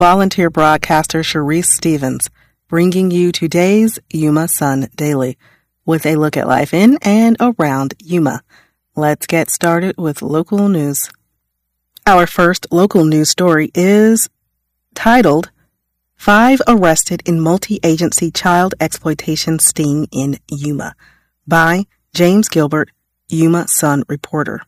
Volunteer broadcaster Sharice Stevens, bringing you today's Yuma Sun Daily, with a look at life in and around Yuma. Let's get started with local news. Our first local news story is titled, 5 Arrested in Multi-Agency Child Exploitation Sting in Yuma, by James Gilbert, Yuma Sun reporter.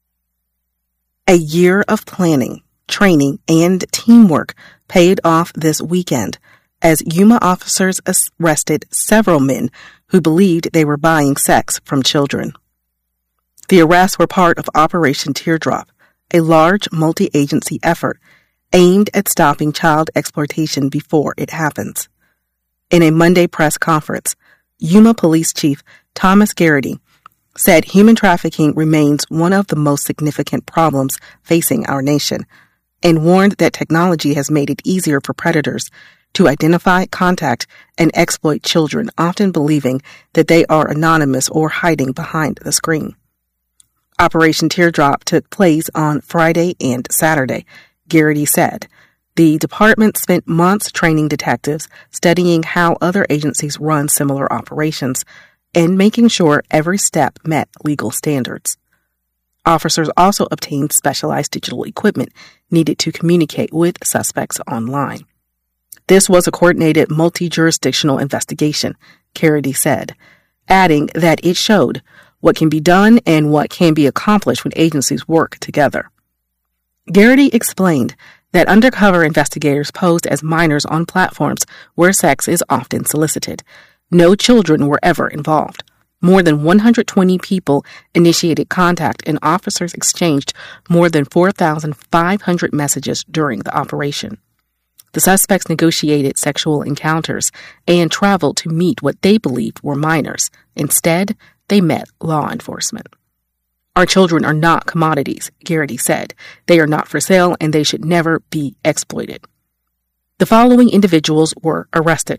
A year of planning, training, and teamwork paid off this weekend as Yuma officers arrested several men who believed they were buying sex from children. The arrests were part of Operation Teardrop, a large multi-agency effort aimed at stopping child exploitation before it happens. In a Monday press conference, Yuma Police Chief Thomas Garrity said human trafficking remains one of the most significant problems facing our nation, and warned that technology has made it easier for predators to identify, contact, and exploit children, often believing that they are anonymous or hiding behind the screen. Operation Teardrop took place on Friday and Saturday, Garrity said. The department spent months training detectives, studying how other agencies run similar operations, and making sure every step met legal standards. Officers also obtained specialized digital equipment needed to communicate with suspects online. This was a coordinated multi-jurisdictional investigation, Garrity said, adding that it showed what can be done and what can be accomplished when agencies work together. Garrity explained that undercover investigators posed as minors on platforms where sex is often solicited. No children were ever involved. More than 120 people initiated contact, and officers exchanged more than 4,500 messages during the operation. The suspects negotiated sexual encounters and traveled to meet what they believed were minors. Instead, they met law enforcement. Our children are not commodities, Garrity said. They are not for sale, and they should never be exploited. The following individuals were arrested.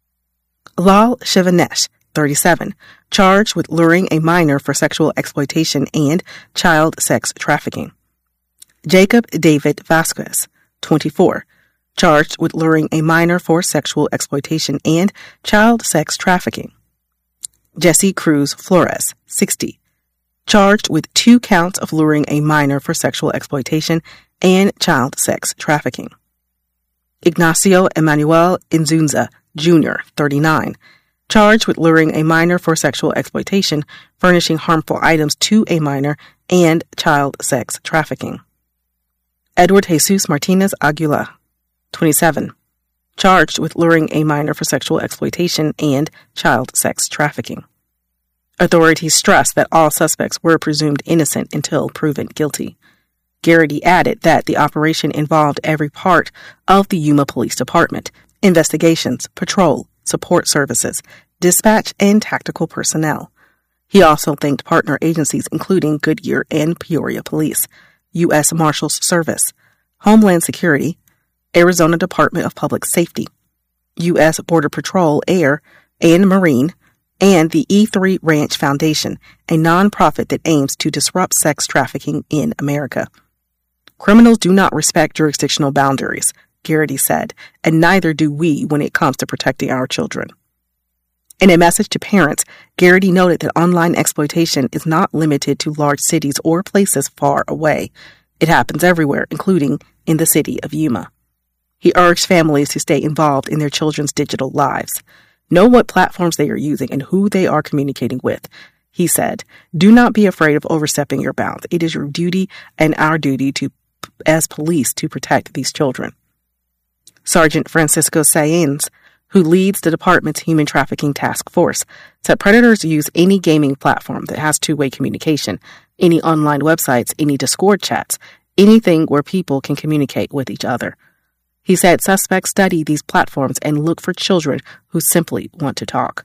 Lal Shivanesh, 37, charged with luring a minor for sexual exploitation and child sex trafficking. Jacob David Vasquez, 24, charged with luring a minor for sexual exploitation and child sex trafficking. Jesse Cruz Flores, 60, charged with 2 counts of luring a minor for sexual exploitation and child sex trafficking. Ignacio Emmanuel Inzunza, Jr., 39, charged with luring a minor for sexual exploitation, furnishing harmful items to a minor, and child sex trafficking. Edward Jesus Martinez Aguila, 27, charged with luring a minor for sexual exploitation and child sex trafficking. Authorities stressed that all suspects were presumed innocent until proven guilty. Garrity added that the operation involved every part of the Yuma Police Department: investigations, patrol, support services, dispatch, and tactical personnel. He also thanked partner agencies including Goodyear and Peoria Police, U.S. Marshals Service, Homeland Security, Arizona Department of Public Safety, U.S. Border Patrol, Air, and Marine, and the E3 Ranch Foundation, a nonprofit that aims to disrupt sex trafficking in America. Criminals do not respect jurisdictional boundaries, Garrity said, and neither do we when it comes to protecting our children. In a message to parents, Garrity noted that online exploitation is not limited to large cities or places far away. It happens everywhere, including in the city of Yuma. He urged families to stay involved in their children's digital lives. Know what platforms they are using and who they are communicating with. He said, do not be afraid of overstepping your bounds. It is your duty and our duty as police to protect these children. Sergeant Francisco Saenz, who leads the department's human trafficking task force, said predators use any gaming platform that has two-way communication, any online websites, any Discord chats, anything where people can communicate with each other. He said suspects study these platforms and look for children who simply want to talk.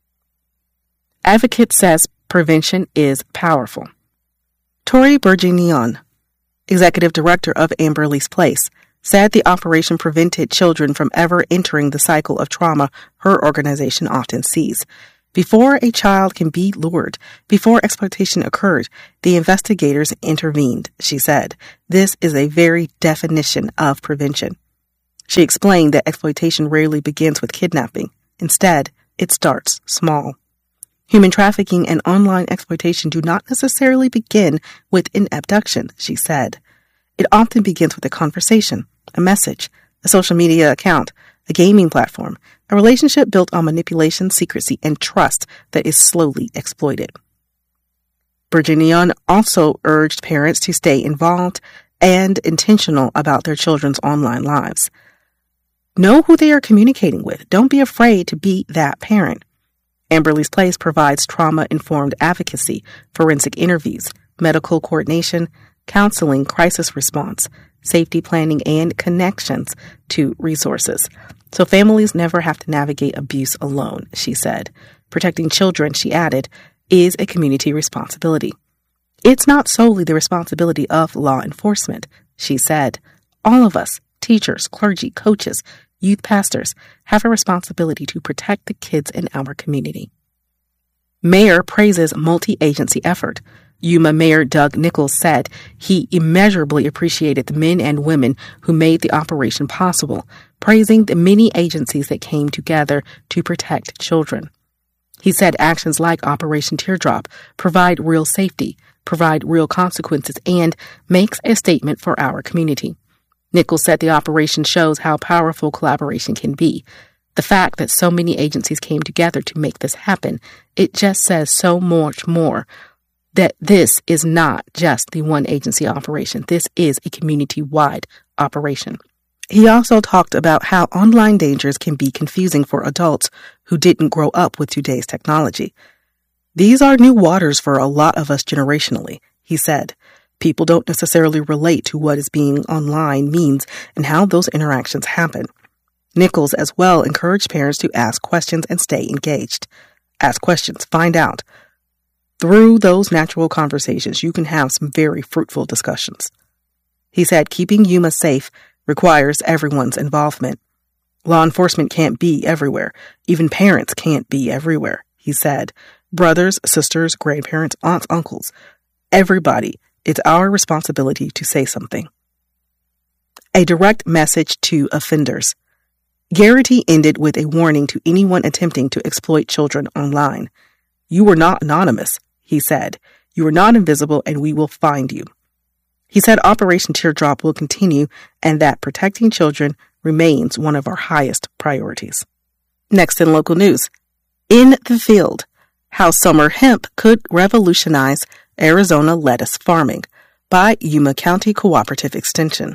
Advocate says prevention is powerful. Tori Bergignon, executive director of Amberlease Place, said the operation prevented children from ever entering the cycle of trauma her organization often sees. Before a child can be lured, before exploitation occurred, the investigators intervened, she said. This is a very definition of prevention. She explained that exploitation rarely begins with kidnapping. Instead, it starts small. Human trafficking and online exploitation do not necessarily begin with an abduction, she said. It often begins with a conversation, a message, a social media account, a gaming platform, a relationship built on manipulation, secrecy, and trust that is slowly exploited. Burgeon also urged parents to stay involved and intentional about their children's online lives. Know who they are communicating with. Don't be afraid to be that parent. Amberley's Place provides trauma-informed advocacy, forensic interviews, medical coordination, counseling, crisis response, safety planning, and connections to resources. So families never have to navigate abuse alone, she said. Protecting children, she added, is a community responsibility. It's not solely the responsibility of law enforcement, she said. All of us, teachers, clergy, coaches, youth pastors, have a responsibility to protect the kids in our community. Mayor praises multi-agency effort. Yuma Mayor Doug Nichols said he immeasurably appreciated the men and women who made the operation possible, praising the many agencies that came together to protect children. He said actions like Operation Teardrop provide real safety, provide real consequences, and makes a statement for our community. Nichols said the operation shows how powerful collaboration can be. The fact that so many agencies came together to make this happen, it just says so much more that this is not just the one agency operation. This is a community-wide operation. He also talked about how online dangers can be confusing for adults who didn't grow up with today's technology. These are new waters for a lot of us generationally, he said. People don't necessarily relate to what is being online means and how those interactions happen. Nichols as well encouraged parents to ask questions and stay engaged. Ask questions, find out. Through those natural conversations, you can have some very fruitful discussions. He said keeping Yuma safe requires everyone's involvement. Law enforcement can't be everywhere. Even parents can't be everywhere, he said. Brothers, sisters, grandparents, aunts, uncles, everybody. It's our responsibility to say something. A direct message to offenders. Garrity ended with a warning to anyone attempting to exploit children online. You were not anonymous, he said. You are not invisible and we will find you. He said Operation Teardrop will continue and that protecting children remains one of our highest priorities. Next in local news. In the field, how summer hemp could revolutionize Arizona lettuce farming by Yuma County Cooperative Extension.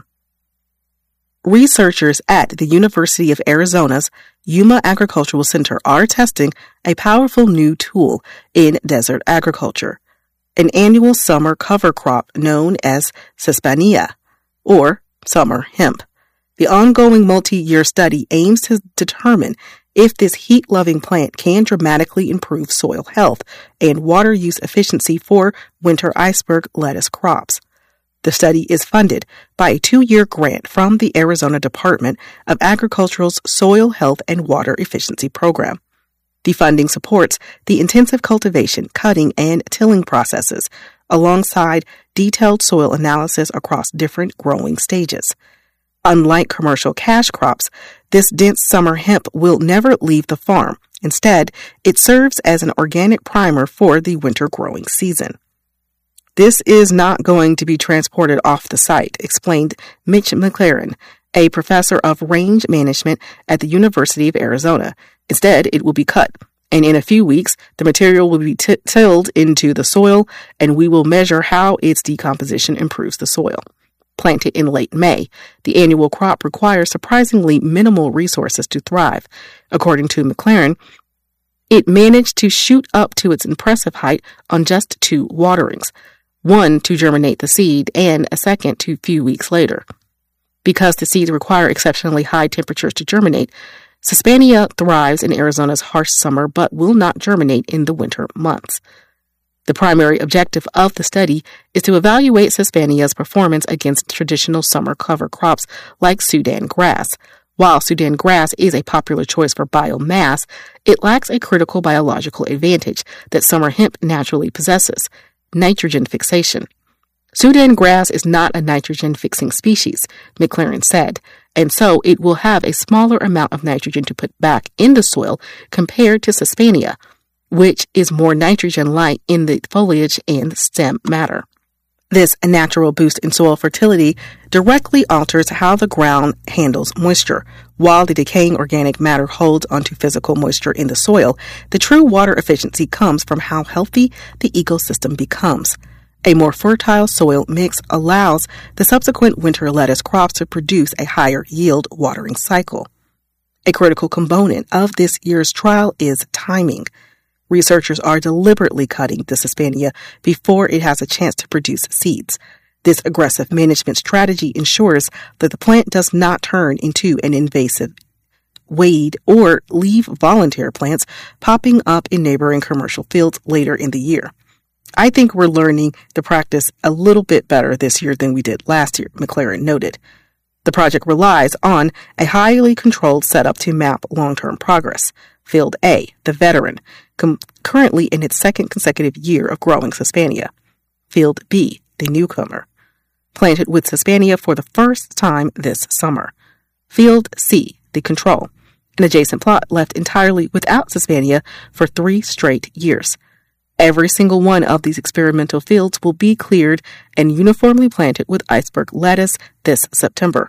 Researchers at the University of Arizona's Yuma Agricultural Center are testing a powerful new tool in desert agriculture, an annual summer cover crop known as Sesbania, or summer hemp. The ongoing multi-year study aims to determine if this heat-loving plant can dramatically improve soil health and water use efficiency for winter iceberg lettuce crops. The study is funded by a 2-year grant from the Arizona Department of Agriculture's Soil Health and Water Efficiency Program. The funding supports the intensive cultivation, cutting, and tilling processes, alongside detailed soil analysis across different growing stages. Unlike commercial cash crops, this dense summer hemp will never leave the farm. Instead, it serves as an organic primer for the winter growing season. This is not going to be transported off the site, explained Mitch McLaren, a professor of range management at the University of Arizona. Instead, it will be cut, and in a few weeks, the material will be tilled into the soil, and we will measure how its decomposition improves the soil. Planted in late May, the annual crop requires surprisingly minimal resources to thrive. According to McLaren, it managed to shoot up to its impressive height on just 2 waterings, one to germinate the seed and a second a few weeks later. Because the seeds require exceptionally high temperatures to germinate, Sesbania thrives in Arizona's harsh summer but will not germinate in the winter months. The primary objective of the study is to evaluate Sesbania's performance against traditional summer cover crops like Sudan grass. While Sudan grass is a popular choice for biomass, it lacks a critical biological advantage that summer hemp naturally possesses: nitrogen fixation. Sudan grass is not a nitrogen-fixing species, McLaren said, and so it will have a smaller amount of nitrogen to put back in the soil compared to Sesbania, which is more nitrogen-light in the foliage and stem matter. This natural boost in soil fertility directly alters how the ground handles moisture. While the decaying organic matter holds onto physical moisture in the soil, the true water efficiency comes from how healthy the ecosystem becomes. A more fertile soil mix allows the subsequent winter lettuce crops to produce a higher yield watering cycle. A critical component of this year's trial is timing. Researchers are deliberately cutting the Sesbania before it has a chance to produce seeds. This aggressive management strategy ensures that the plant does not turn into an invasive weed or leave volunteer plants popping up in neighboring commercial fields later in the year. I think we're learning the practice a little bit better this year than we did last year, McLaren noted. The project relies on a highly controlled setup to map long-term progress. Field A, the veteran, currently in its second consecutive year of growing Sesbania. Field B, the newcomer, planted with Sesbania for the first time this summer. Field C, the control, an adjacent plot left entirely without Sesbania for 3 straight years. Every single one of these experimental fields will be cleared and uniformly planted with iceberg lettuce this September,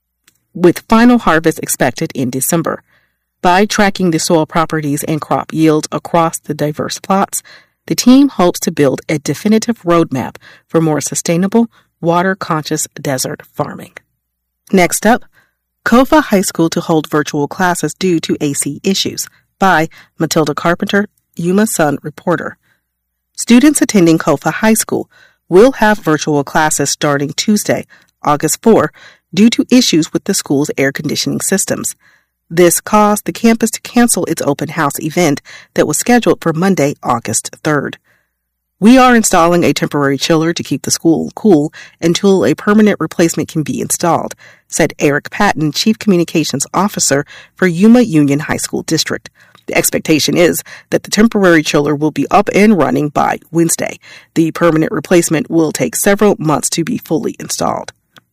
with final harvest expected in December. By tracking the soil properties and crop yields across the diverse plots, the team hopes to build a definitive roadmap for more sustainable, water-conscious desert farming. Next up, Kofa High School to hold virtual classes due to AC issues, by Matilda Carpenter, Yuma Sun reporter. Students attending Kofa High School will have virtual classes starting Tuesday, August 4, due to issues with the school's air conditioning systems. This caused the campus to cancel its open house event that was scheduled for Monday, August 3rd. We are installing a temporary chiller to keep the school cool until a permanent replacement can be installed, said Eric Patton, Chief Communications Officer for Yuma Union High School District. The expectation is that the temporary chiller will be up and running by Wednesday. The permanent replacement will take several months to be fully installed.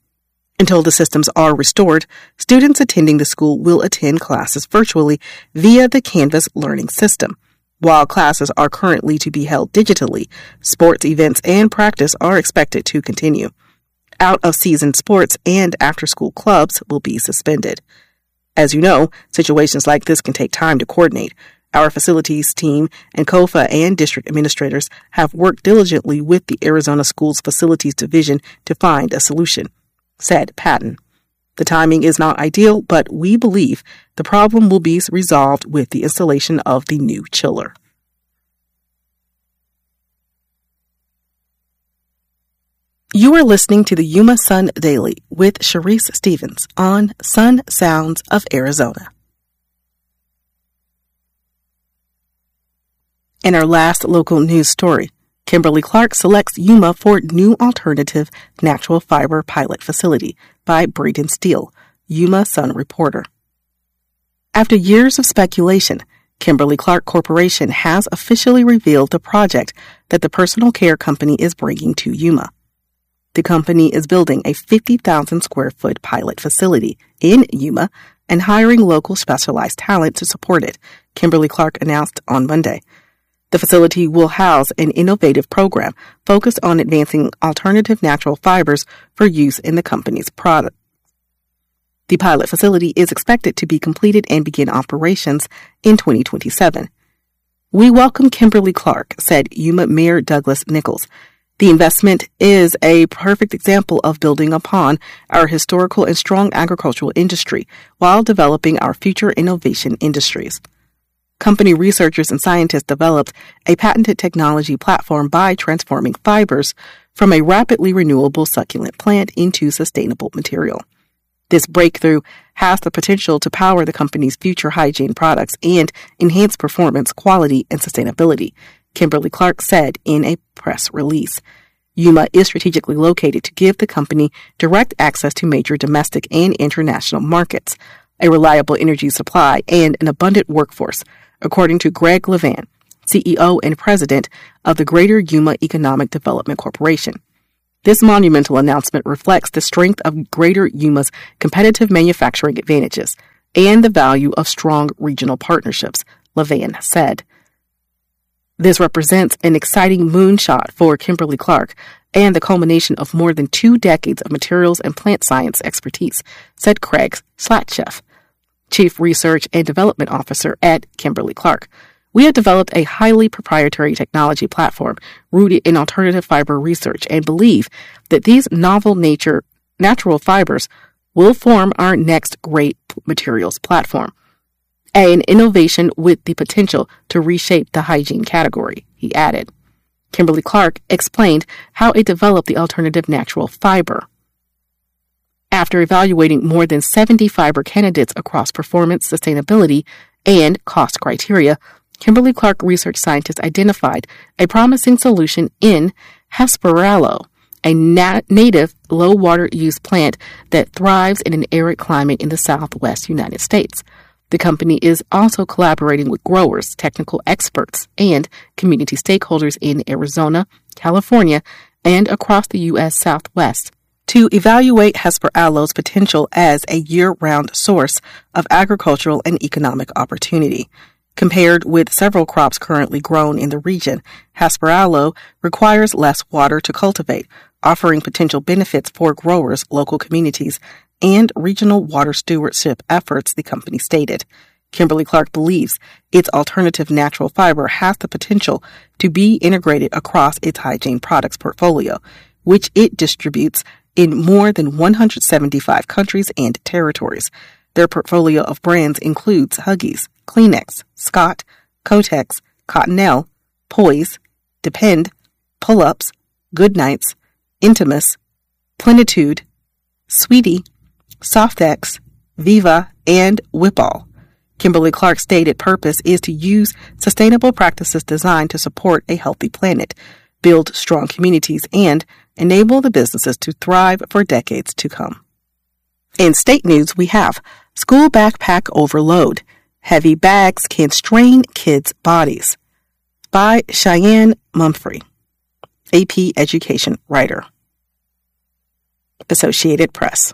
Until the systems are restored, students attending the school will attend classes virtually via the Canvas learning system. While classes are currently to be held digitally, sports events and practice are expected to continue. Out-of-season sports and after-school clubs will be suspended. As you know, situations like this can take time to coordinate. Our facilities team and Kofa and district administrators have worked diligently with the Arizona Schools Facilities Division to find a solution, said Patton. The timing is not ideal, but we believe the problem will be resolved with the installation of the new chiller. You are listening to the Yuma Sun Daily with Sharice Stevens on Sun Sounds of Arizona. In our last local news story, Kimberly-Clark selects Yuma for new alternative natural fiber pilot facility, by Braden Steele, Yuma Sun reporter. After years of speculation, Kimberly-Clark Corporation has officially revealed the project that the personal care company is bringing to Yuma. The company is building a 50,000 square foot pilot facility in Yuma and hiring local specialized talent to support it, Kimberly-Clark announced on Monday. The facility will house an innovative program focused on advancing alternative natural fibers for use in the company's product. The pilot facility is expected to be completed and begin operations in 2027. We welcome Kimberly-Clark, said Yuma Mayor Douglas Nichols. The investment is a perfect example of building upon our historical and strong agricultural industry while developing our future innovation industries. Company researchers and scientists developed a patented technology platform by transforming fibers from a rapidly renewable succulent plant into sustainable material. This breakthrough has the potential to power the company's future hygiene products and enhance performance, quality, and sustainability, Kimberly-Clark said in a press release. Yuma is strategically located to give the company direct access to major domestic and international markets, a reliable energy supply, and an abundant workforce, according to Greg Levan, CEO and president of the Greater Yuma Economic Development Corporation. This monumental announcement reflects the strength of Greater Yuma's competitive manufacturing advantages and the value of strong regional partnerships, Levan said. This represents an exciting moonshot for Kimberly-Clark and the culmination of more than 2 decades of materials and plant science expertise, said Craig Slatcheff, Chief Research and Development Officer at Kimberly-Clark. We have developed a highly proprietary technology platform rooted in alternative fiber research and believe that these novel natural fibers will form our next great materials platform, an innovation with the potential to reshape the hygiene category, he added. Kimberly-Clark explained how it developed the alternative natural fiber. After evaluating more than 70 fiber candidates across performance, sustainability, and cost criteria, Kimberly-Clark research scientists identified a promising solution in Hesperaloe, a native low-water use plant that thrives in an arid climate in the southwest United States. The company is also collaborating with growers, technical experts, and community stakeholders in Arizona, California, and across the U.S. Southwest to evaluate Hesperaloe's potential as a year-round source of agricultural and economic opportunity. Compared with several crops currently grown in the region, Hesperaloe requires less water to cultivate, offering potential benefits for growers, local communities, and regional water stewardship efforts, the company stated. Kimberly-Clark believes its alternative natural fiber has the potential to be integrated across its hygiene products portfolio, which it distributes in more than 175 countries and territories. Their portfolio of brands includes Huggies, Kleenex, Scott, Kotex, Cottonelle, Poise, Depend, Pull-Ups, Goodnights, Intimus, Plenitude, Sweetie, Softex, Viva, and Whipall. Kimberly-Clark's stated purpose is to use sustainable practices designed to support a healthy planet, build strong communities, and enable the businesses to thrive for decades to come. In state news, we have school backpack overload. Heavy bags can strain kids' bodies, by Cheyenne Mumphrey, AP Education writer. Associated Press.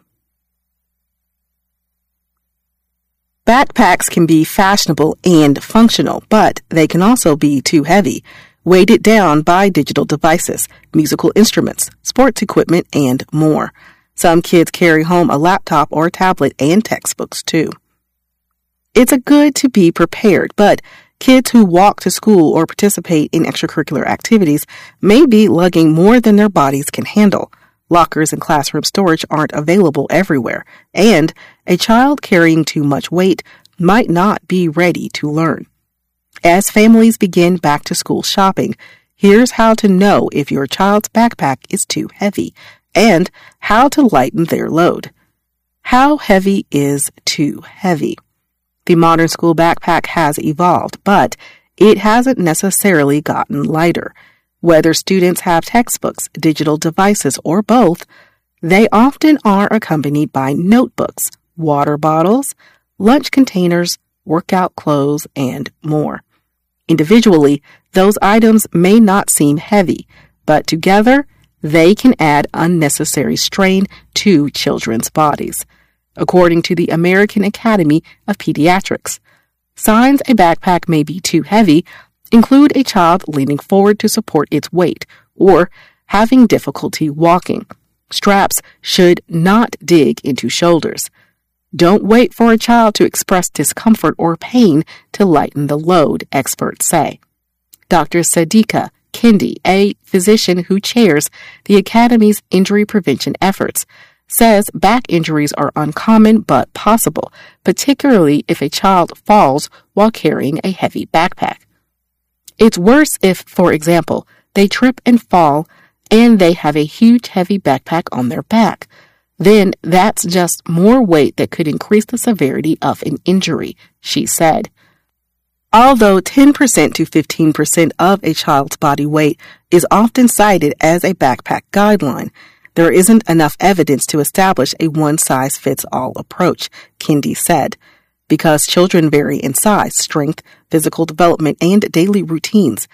Backpacks can be fashionable and functional, but they can also be too heavy, weighted down by digital devices, musical instruments, sports equipment, and more. Some kids carry home a laptop or tablet and textbooks, too. It's a good to be prepared, but kids who walk to school or participate in extracurricular activities may be lugging more than their bodies can handle. Lockers and classroom storage aren't available everywhere, and a child carrying too much weight might not be ready to learn. As families begin back-to-school shopping, here's how to know if your child's backpack is too heavy and how to lighten their load. How heavy is too heavy? The modern school backpack has evolved, but it hasn't necessarily gotten lighter. Whether students have textbooks, digital devices, or both, they often are accompanied by notebooks, water bottles, lunch containers, workout clothes, and more. Individually, those items may not seem heavy, but together, they can add unnecessary strain to children's bodies. According to the American Academy of Pediatrics, signs a backpack may be too heavy include a child leaning forward to support its weight or having difficulty walking. Straps should not dig into shoulders. Don't wait for a child to express discomfort or pain to lighten the load, experts say. Dr. Sadiqa Kendi, a physician who chairs the Academy's injury prevention efforts, says back injuries are uncommon but possible, particularly if a child falls while carrying a heavy backpack. It's worse if, for example, they trip and fall and they have a huge heavy backpack on their back. Then that's just more weight that could increase the severity of an injury, she said. Although 10% to 15% of a child's body weight is often cited as a backpack guideline, there isn't enough evidence to establish a one-size-fits-all approach, Kendi said. Because children vary in size, strength, physical development, and daily routines,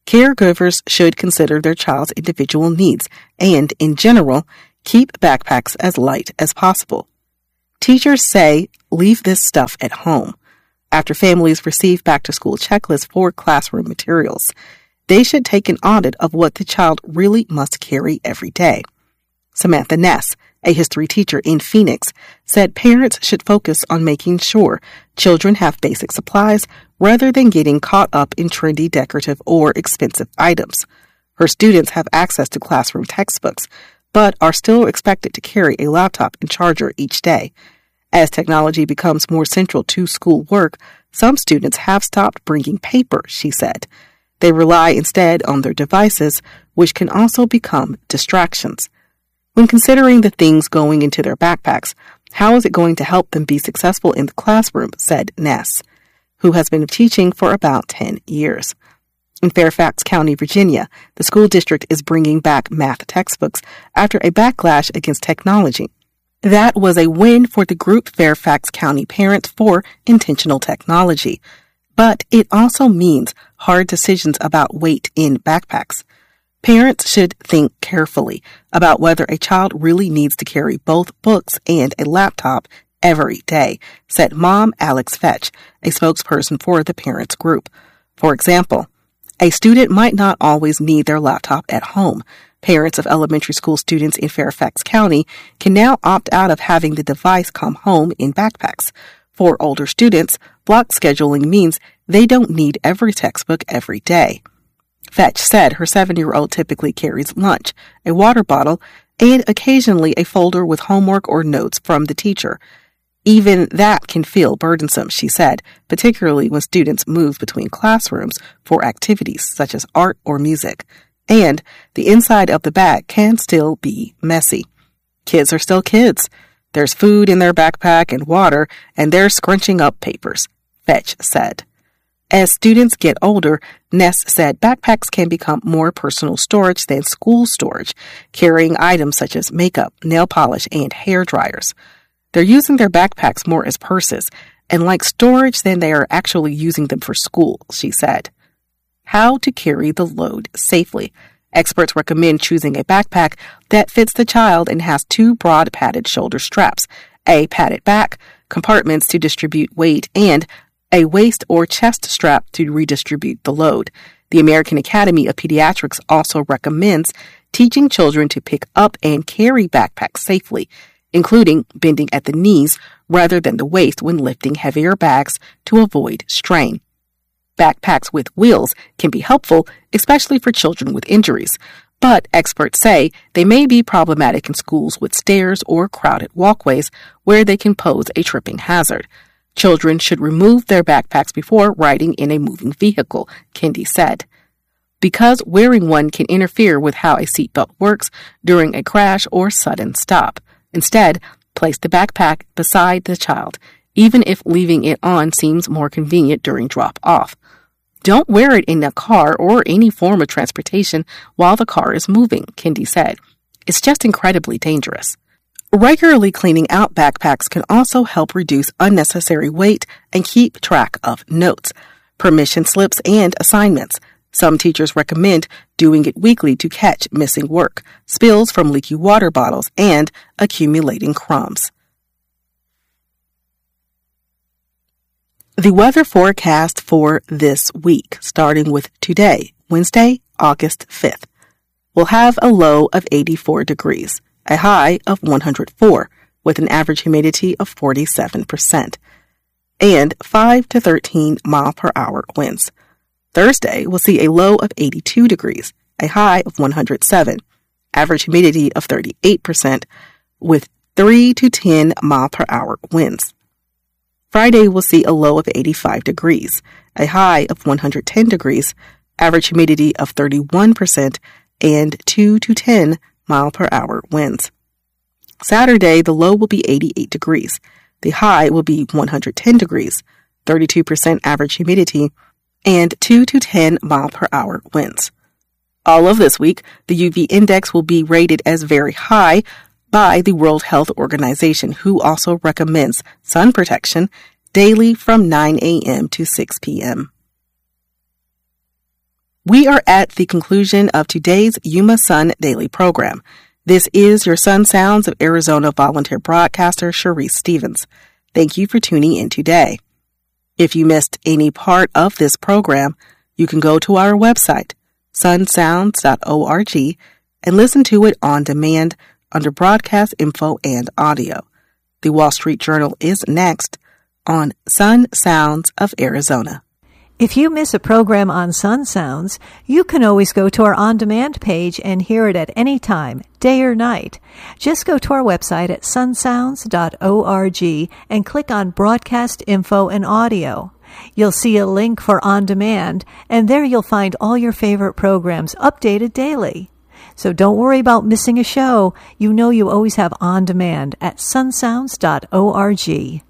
Caregivers should consider their child's individual needs and, in general, keep backpacks as light as possible. Teachers say, leave this stuff at home. After families receive back-to-school checklists for classroom materials, they should take an audit of what the child really must carry every day. Samantha Ness, a history teacher in Phoenix, said parents should focus on making sure children have basic supplies rather than getting caught up in trendy, decorative, or expensive items. Her students have access to classroom textbooks, but are still expected to carry a laptop and charger each day. As technology becomes more central to school work, some students have stopped bringing paper, she said. They rely instead on their devices, which can also become distractions. When considering the things going into their backpacks, how is it going to help them be successful in the classroom, said Ness, who has been teaching for about 10 years. In Fairfax County, Virginia, the school district is bringing back math textbooks after a backlash against technology. That was a win for the group Fairfax County Parents for Intentional Technology, but it also means hard decisions about weight in backpacks. Parents should think carefully about whether a child really needs to carry both books and a laptop every day, said Mom Alex Fetch, a spokesperson for the parents group. For example, a student might not always need their laptop at home. Parents of elementary school students in Fairfax County can now opt out of having the device come home in backpacks. For older students, block scheduling means they don't need every textbook every day. Fetch said her 7-year-old typically carries lunch, a water bottle, and occasionally a folder with homework or notes from the teacher. Even that can feel burdensome, she said, particularly when students move between classrooms for activities such as art or music. And the inside of the bag can still be messy. Kids are still kids. There's food in their backpack and water, and they're scrunching up papers, Fetch said. As students get older, Ness said backpacks can become more personal storage than school storage, carrying items such as makeup, nail polish, and hair dryers. They're using their backpacks more as purses and like storage than they are actually using them for school, she said. How to carry the load safely. Experts recommend choosing a backpack that fits the child and has 2 broad padded shoulder straps, a padded back, compartments to distribute weight, and a waist or chest strap to redistribute the load. The American Academy of Pediatrics also recommends teaching children to pick up and carry backpacks safely, including bending at the knees rather than the waist when lifting heavier bags to avoid strain. Backpacks with wheels can be helpful, especially for children with injuries, but experts say they may be problematic in schools with stairs or crowded walkways where they can pose a tripping hazard. Children should remove their backpacks before riding in a moving vehicle, Kendi said, because wearing one can interfere with how a seatbelt works during a crash or sudden stop. Instead, place the backpack beside the child, even if leaving it on seems more convenient during drop-off. Don't wear it in a car or any form of transportation while the car is moving, Kendi said. It's just incredibly dangerous. Regularly cleaning out backpacks can also help reduce unnecessary weight and keep track of notes, permission slips, and assignments. Some teachers recommend doing it weekly to catch missing work, spills from leaky water bottles, and accumulating crumbs. The weather forecast for this week, starting with today, Wednesday, August 5th. We'll have a low of 84 degrees, a high of 104, with an average humidity of 47%, and 5 to 13 mile per hour winds. Thursday, we'll see a low of 82 degrees, a high of 107, average humidity of 38%, with 3 to 10 mile per hour winds. Friday, we'll see a low of 85 degrees, a high of 110 degrees, average humidity of 31%, and 2 to 10 mile per hour winds. Saturday, the low will be 88 degrees. The high will be 110 degrees, 32% average humidity, and 2 to 10 mile per hour winds. All of this week, the UV index will be rated as very high by the World Health Organization, who also recommends sun protection daily from 9 a.m. to 6 p.m. We are at the conclusion of today's Yuma Sun Daily program. This is your Sun Sounds of Arizona volunteer broadcaster, Sharice Stevens. Thank you for tuning in today. If you missed any part of this program, you can go to our website, sunsounds.org, and listen to it on demand under broadcast info and audio. The Wall Street Journal is next on Sun Sounds of Arizona. If you miss a program on Sun Sounds, you can always go to our on-demand page and hear it at any time, day or night. Just go to our website at sunsounds.org and click on Broadcast Info and Audio. You'll see a link for On Demand, and there you'll find all your favorite programs updated daily. So don't worry about missing a show. You know you always have On Demand at sunsounds.org.